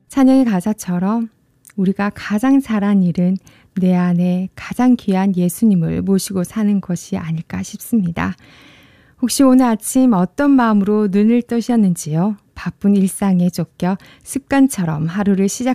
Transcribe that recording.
찬양의 가사처럼 우리가 가장 잘한 일은 내 안에 가장 귀한 예수님을 모시고 사는 것이 아닐까 싶습니다. 혹시 오늘 아침 어떤 마음으로 눈을 뜨셨는지요? 바쁜 일상에 쫓겨 습관처럼 하루를 시작